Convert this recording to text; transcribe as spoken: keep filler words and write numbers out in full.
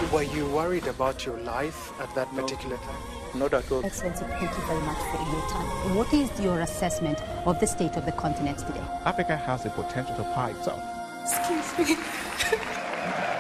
Were you worried about your life at that particular time? Not at all. Excellency, thank you very much for your time. What is your assessment of the state of the continent today? Africa has the potential to power itself. Excuse me.